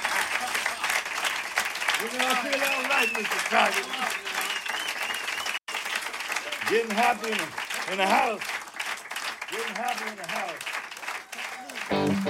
You know, I feel all right, Mr. Crockett. Getting happy in the house. Getting happy in the house.